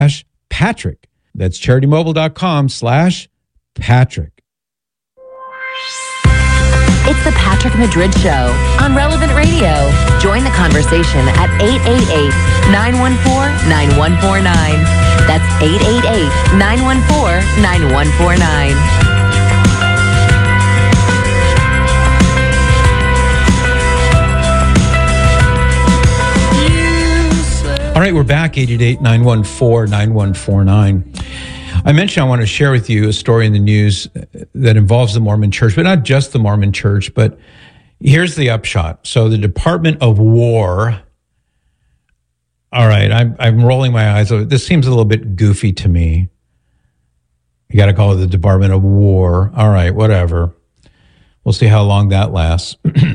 Patrick. That's CharityMobile.com/Patrick. It's the Patrick Madrid Show on Relevant Radio. Join the conversation at 888-914-9149. That's 888-914-9149. All right, we're back, 888-914-9149. I mentioned I want to share with you a story in the news that involves the Mormon Church, but not just the Mormon Church, but here's the upshot. So the Department of War, all right, I'm rolling my eyes over. This seems a little bit goofy to me. You got to call it the Department of War. All right, whatever. We'll see how long that lasts.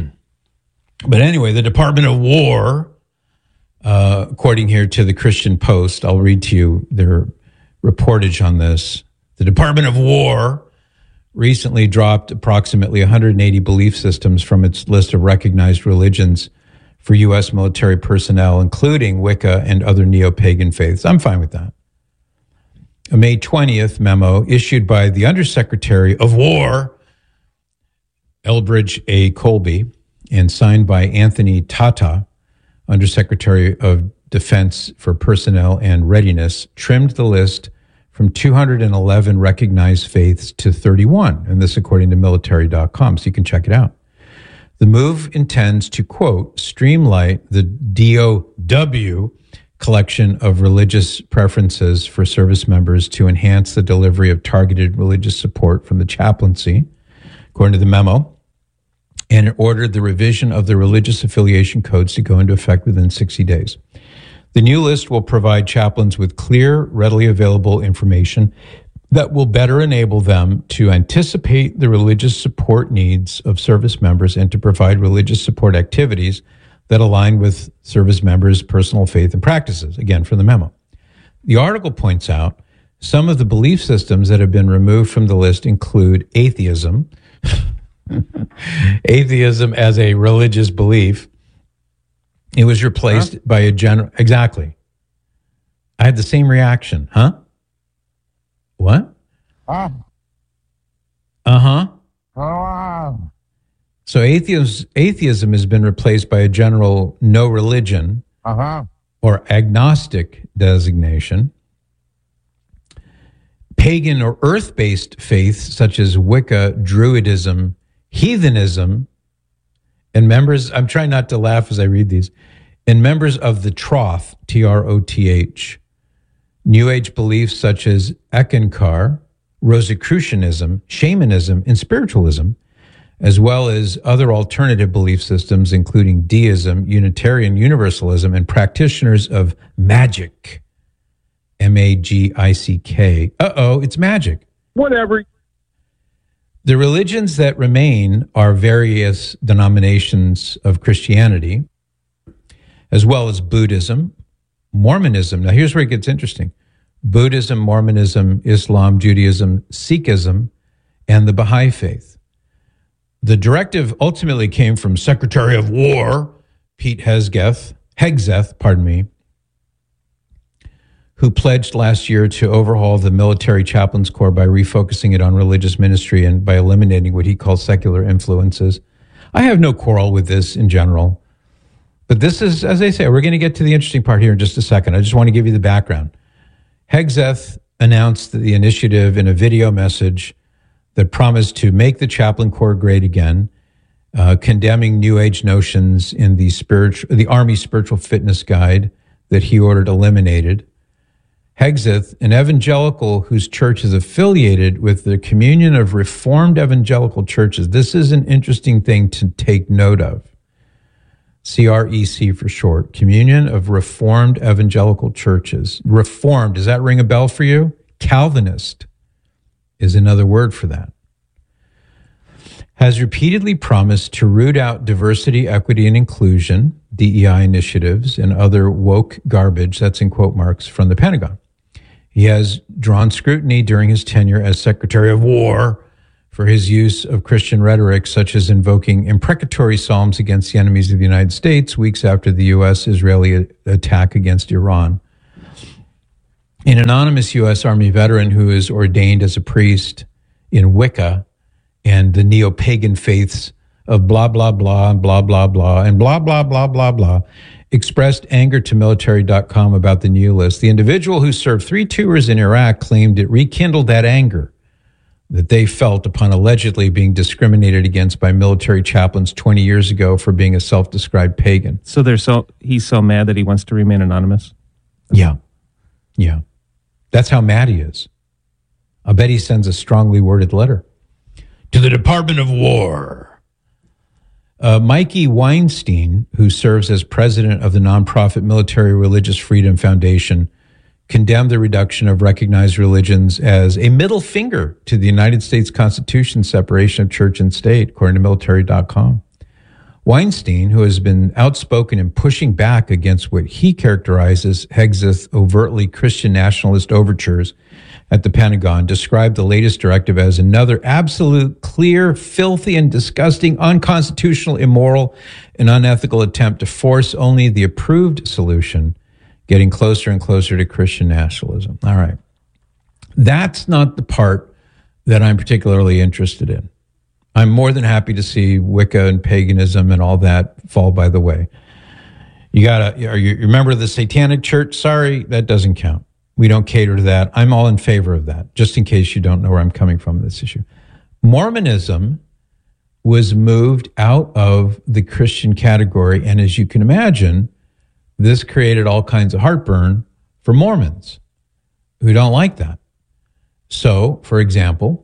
But anyway, the Department of War, according here to the Christian Post, I'll read to you their reportage on this. The Department of War recently dropped approximately 180 belief systems from its list of recognized religions for U.S. military personnel, including Wicca and other neo-pagan faiths. I'm fine with that. A May 20th memo issued by the Undersecretary of War, Elbridge A. Colby, and signed by Anthony Tata, Undersecretary of Defense for Personnel and Readiness, trimmed the list from 211 recognized faiths to 31, and this according to military.com, so you can check it out. The move intends to, quote, streamline the DOW collection of religious preferences for service members to enhance the delivery of targeted religious support from the chaplaincy, according to the memo, and it ordered the revision of the religious affiliation codes to go into effect within 60 days. The new list will provide chaplains with clear, readily available information that will better enable them to anticipate the religious support needs of service members and to provide religious support activities that align with service members' personal faith and practices, again, from the memo. The article points out some of the belief systems that have been removed from the list include atheism, atheism as a religious belief. It was replaced by a general... Exactly. I had the same reaction. Huh? What? Uh-huh. So atheism has been replaced by a general no religion or agnostic designation. Pagan or earth-based faiths such as Wicca, Druidism, heathenism, and members, I'm trying not to laugh as I read these, and members of the Troth, T-R-O-T-H, New Age beliefs such as Eckankar, Rosicrucianism, shamanism, and spiritualism, as well as other alternative belief systems, including deism, Unitarian Universalism, and practitioners of magic, M-A-G-I-C-K. It's magic. Whatever. The religions that remain are various denominations of Christianity, as well as Buddhism, Mormonism. Now, here's where it gets interesting. Buddhism, Mormonism, Islam, Judaism, Sikhism, and the Baha'i faith. The directive ultimately came from Secretary of War Pete Hegseth, who pledged last year to overhaul the military chaplains corps by refocusing it on religious ministry and by eliminating what he calls secular influences. I have no quarrel with this in general, but this is, as I say, we're going to get to the interesting part here in just a second. I just want to give you the background. Hegseth announced the initiative in a video message that promised to make the chaplain corps great again, condemning New Age notions in the Army Spiritual Fitness Guide that he ordered eliminated. Hegseth, an evangelical whose church is affiliated with the Communion of Reformed Evangelical Churches. This is an interesting thing to take note of. CREC for short. Communion of Reformed Evangelical Churches. Reformed, does that ring a bell for you? Calvinist is another word for that. Has repeatedly promised to root out diversity, equity, and inclusion, DEI initiatives, and other woke garbage, that's in quote marks, from the Pentagon. He has drawn scrutiny during his tenure as Secretary of War for his use of Christian rhetoric, such as invoking imprecatory psalms against the enemies of the United States weeks after the U.S.-Israeli attack against Iran. An anonymous U.S. Army veteran who is ordained as a priest in Wicca and the neo-pagan faiths of blah, blah, blah, and blah, blah, blah, and blah, blah, blah, blah, blah, expressed anger to military.com about the new list. The individual who served 3 tours in Iraq claimed it rekindled that anger that they felt upon allegedly being discriminated against by military chaplains 20 years ago for being a self-described pagan. So he's so mad that he wants to remain anonymous? Yeah. Yeah. That's how mad he is. I bet he sends a strongly worded letter to the Department of War. Mikey Weinstein, who serves as president of the nonprofit Military Religious Freedom Foundation, condemned the reduction of recognized religions as a middle finger to the United States Constitution's separation of church and state, according to military.com. Weinstein, who has been outspoken in pushing back against what he characterizes Hegseth's overtly Christian nationalist overtures at the Pentagon, described the latest directive as another absolute, clear, filthy, and disgusting, unconstitutional, immoral, and unethical attempt to force only the approved solution, getting closer and closer to Christian nationalism. All right. That's not the part that I'm particularly interested in. I'm more than happy to see Wicca and paganism and all that fall by the way. You remember the Satanic Church? Sorry, that doesn't count. We don't cater to that. I'm all in favor of that, just in case you don't know where I'm coming from in this issue. Mormonism was moved out of the Christian category, and as you can imagine, this created all kinds of heartburn for Mormons who don't like that. So, for example,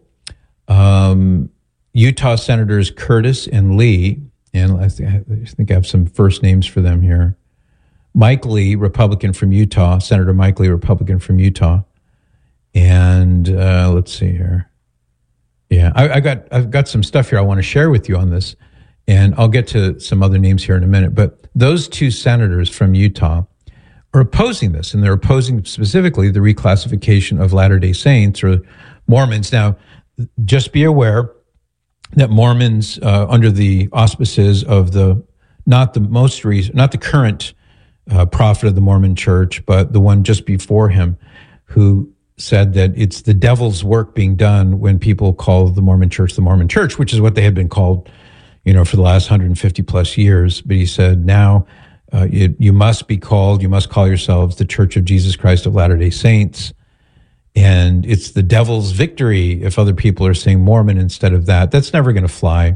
Utah Senators Curtis and Lee, and I think I have some first names for them here. Mike Lee, Republican from Utah, Senator Mike Lee, Republican from Utah. And let's see here. Yeah, I've got some stuff here I want to share with you on this, and I'll get to some other names here in a minute. But those 2 senators from Utah are opposing this, and they're opposing specifically the reclassification of Latter-day Saints or Mormons. Now, just be aware that Mormons, under the auspices of not the current prophet of the Mormon Church, but the one just before him, who said that it's the devil's work being done when people call the Mormon Church, which is what they had been called, for the last 150 plus years. But he said, now you must call yourselves the Church of Jesus Christ of Latter-day Saints. And it's the devil's victory if other people are saying Mormon instead of that. That's never going to fly.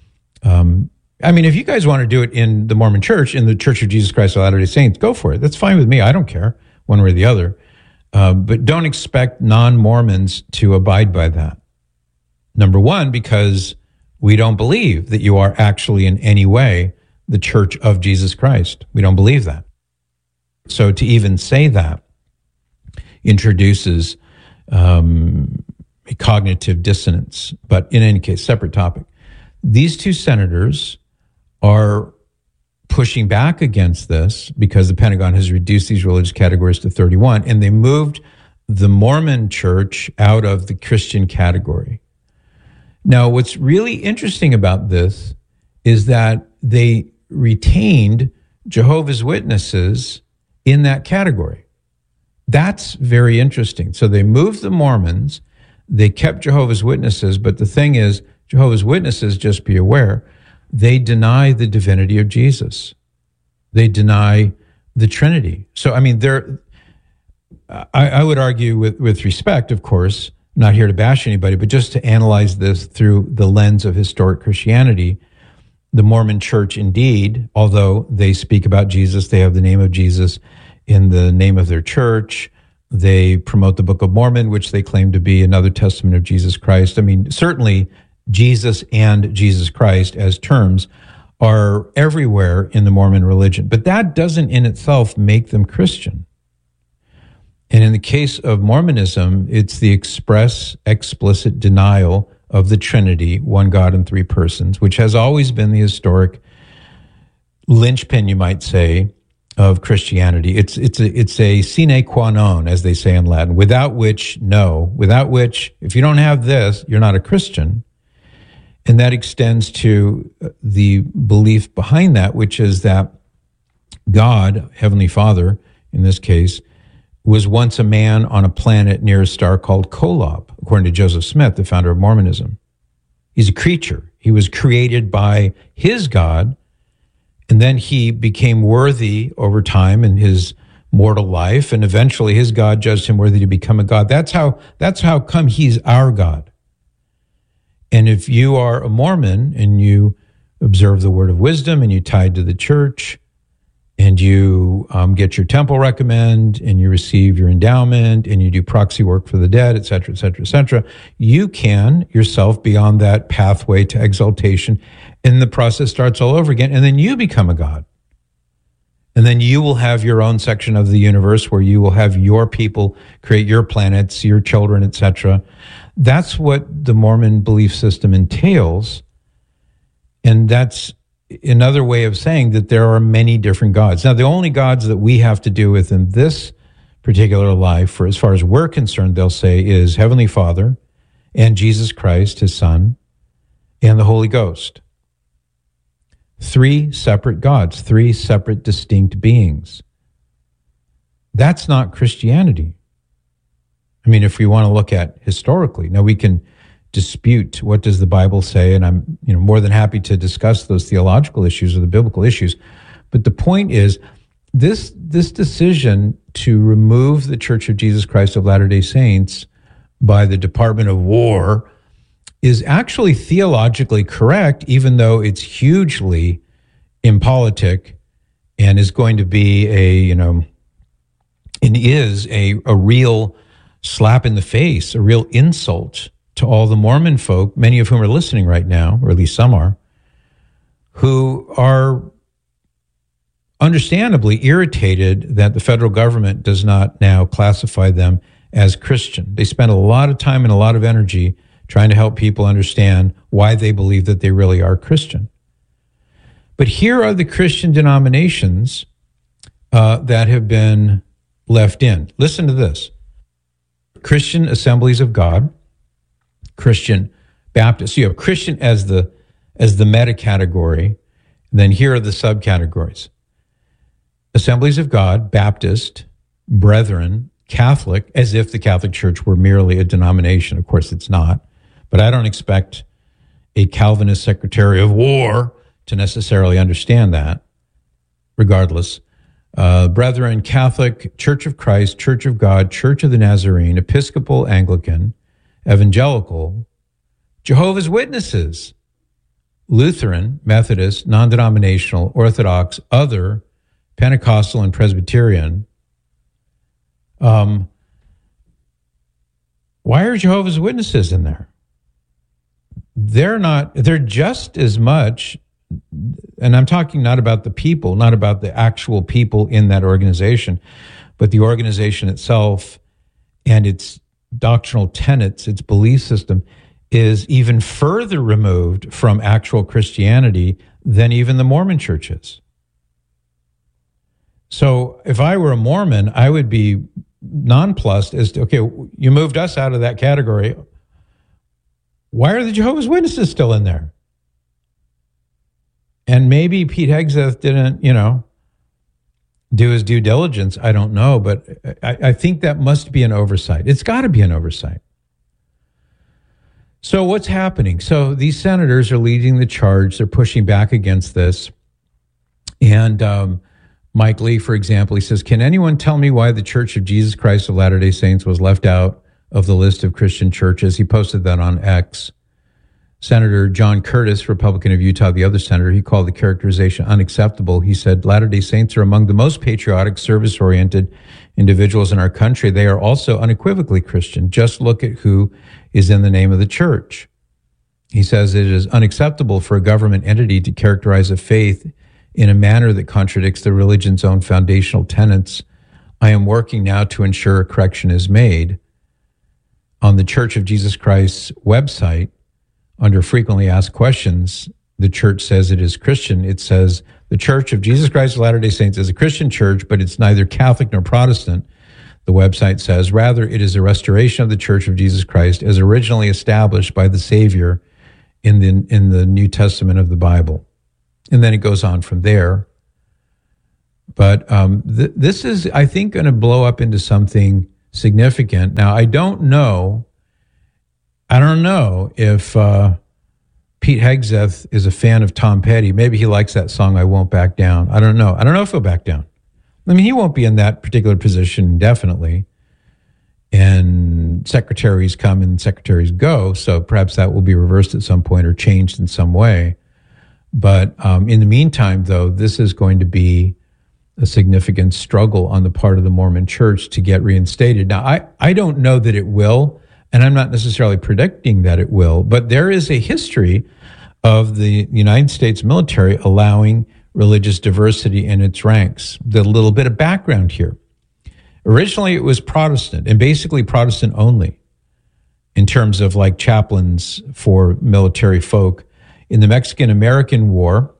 If you guys want to do it in the Mormon Church, in the Church of Jesus Christ of Latter-day Saints, go for it. That's fine with me. I don't care one way or the other. But don't expect non-Mormons to abide by that. Number one, because we don't believe that you are actually in any way the Church of Jesus Christ. We don't believe that. So to even say that introduces a cognitive dissonance. But in any case, separate topic. These 2 senators are pushing back against this because the Pentagon has reduced these religious categories to 31, and they moved the Mormon Church out of the Christian category. Now, what's really interesting about this is that they retained Jehovah's Witnesses in that category. That's very interesting. So they moved the Mormons, they kept Jehovah's Witnesses, but the thing is, Jehovah's Witnesses, just be aware, they deny the divinity of Jesus. They deny the Trinity. So, I would argue with respect, of course, not here to bash anybody, but just to analyze this through the lens of historic Christianity. The Mormon Church, indeed, although they speak about Jesus, they have the name of Jesus in the name of their church. They promote the Book of Mormon, which they claim to be another testament of Jesus Christ. Certainly Jesus and Jesus Christ as terms are everywhere in the Mormon religion, but that doesn't in itself make them Christian. And in the case of Mormonism, it's the explicit denial of the Trinity, one God in 3 persons, which has always been the historic linchpin, you might say, of Christianity. It's a sine qua non, as they say in Latin, without which, if you don't have this, you're not a Christian. And that extends to the belief behind that, which is that God, Heavenly Father, in this case, was once a man on a planet near a star called Kolob, according to Joseph Smith, the founder of Mormonism. He's a creature. He was created by his God, and then he became worthy over time in his mortal life, and eventually his God judged him worthy to become a God. That's how come he's our God. And if you are a Mormon and you observe the word of wisdom and you tie to the church and you get your temple recommend and you receive your endowment and you do proxy work for the dead, et cetera, you can yourself be on that pathway to exaltation, and the process starts all over again, and then you become a God. And then you will have your own section of the universe where you will have your people create your planets, your children, et cetera. That's what the Mormon belief system entails. And that's another way of saying that there are many different gods. Now, the only gods that we have to do with in this particular life, for as far as we're concerned, they'll say is Heavenly Father and Jesus Christ, his Son, and the Holy Ghost. 3 separate gods, 3 separate distinct beings. That's not Christianity. I mean, if we want to look at historically, now we can dispute what does the Bible say, and I'm more than happy to discuss those theological issues or the biblical issues. But the point is, this decision to remove the Church of Jesus Christ of Latter-day Saints by the Department of War is actually theologically correct, even though it's hugely impolitic and is going to be a real slap in the face, a real insult to all the Mormon folk, many of whom are listening right now, or at least some are, who are understandably irritated that the federal government does not now classify them as Christian. They spend a lot of time and a lot of energy trying to help people understand why they believe that they really are Christian. But here are the Christian denominations that have been left in. Listen to this. Christian Assemblies of God, Christian Baptist. So you have Christian as the meta category, and then here are the subcategories. Assemblies of God, Baptist, Brethren, Catholic, as if the Catholic Church were merely a denomination. Of course, it's not. But I don't expect a Calvinist Secretary of War to necessarily understand that, regardless. Brethren, Catholic, Church of Christ, Church of God, Church of the Nazarene, Episcopal, Anglican, Evangelical, Jehovah's Witnesses, Lutheran, Methodist, non-denominational, Orthodox, other, Pentecostal, and Presbyterian. Why are Jehovah's Witnesses in there? They're just as much, and I'm talking not about the people, not about the actual people in that organization, but the organization itself and its doctrinal tenets, its belief system, is even further removed from actual Christianity than even the Mormon church is. So if I were a Mormon, I would be nonplussed as to, okay, you moved us out of that category. Why are the Jehovah's Witnesses still in there? And maybe Pete Hegseth didn't, do his due diligence. I don't know, but I think that must be an oversight. It's got to be an oversight. So what's happening? So these senators are leading the charge. They're pushing back against this. And Mike Lee, for example, he says, can anyone tell me why the Church of Jesus Christ of Latter-day Saints was left out of the list of Christian churches? He posted that on X. Senator John Curtis, Republican of Utah, the other senator, he called the characterization unacceptable. He said, Latter-day Saints are among the most patriotic, service-oriented individuals in our country. They are also unequivocally Christian. Just look at who is in the name of the church. He says it is unacceptable for a government entity to characterize a faith in a manner that contradicts the religion's own foundational tenets. I am working now to ensure a correction is made. On the Church of Jesus Christ's website, under frequently asked questions, the church says it is Christian. It says the Church of Jesus Christ of Latter-day Saints is a Christian church, but it's neither Catholic nor Protestant. The website says, rather, it is a restoration of the Church of Jesus Christ as originally established by the Savior in the New Testament of the Bible. And then it goes on from there. But this is, I think, going to blow up into something significant. Now, I don't know if Pete Hegseth is a fan of Tom Petty. Maybe he likes that song, I Won't Back Down. I don't know. I don't know if he'll back down. I mean, he won't be in that particular position indefinitely. And secretaries come and secretaries go, so perhaps that will be reversed at some point or changed in some way. But in the meantime, though, this is going to be a significant struggle on the part of the Mormon Church to get reinstated. Now, I don't know that it will, and I'm not necessarily predicting that it will, but there is a history of the United States military allowing religious diversity in its ranks. A little bit of background here. Originally, it was Protestant, and basically Protestant only, in terms of like chaplains for military folk. In the Mexican-American War,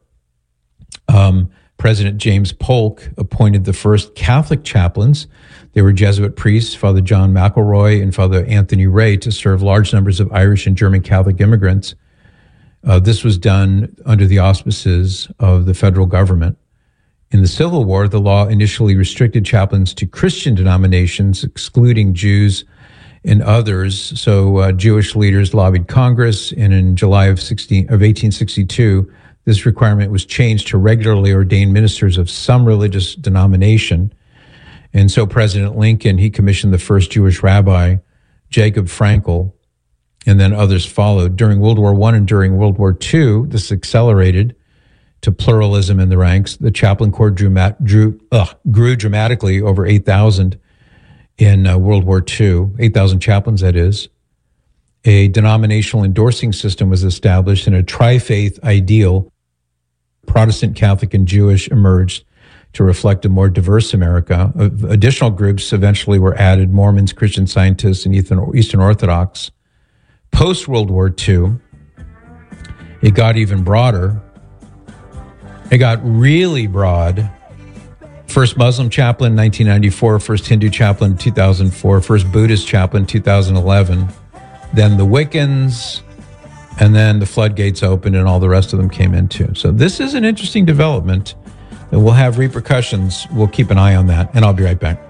President James Polk appointed the first Catholic chaplains. They were Jesuit priests, Father John McElroy and Father Anthony Ray, to serve large numbers of Irish and German Catholic immigrants. This was done under the auspices of the federal government. In the Civil War, the law initially restricted chaplains to Christian denominations, excluding Jews and others. So Jewish leaders lobbied Congress, and in July of 1862, this requirement was changed to regularly ordained ministers of some religious denomination. And so President Lincoln, he commissioned the first Jewish rabbi, Jacob Frankel, and then others followed. During World War I and during World War II, this accelerated to pluralism in the ranks. The chaplain corps grew dramatically, over 8,000 in World War II, 8,000 chaplains, that is. A denominational endorsing system was established, and a tri-faith ideal, Protestant, Catholic, and Jewish, emerged to reflect a more diverse America. Additional groups eventually were added: Mormons, Christian Scientists, and Eastern Orthodox. Post-World War II, it got even broader. It got really broad. First Muslim chaplain, 1994. First Hindu chaplain, 2004. First Buddhist chaplain, 2011. Then the Wiccans. And then the floodgates opened and all the rest of them came in too. So this is an interesting development that will have repercussions. We'll keep an eye on that. And I'll be right back.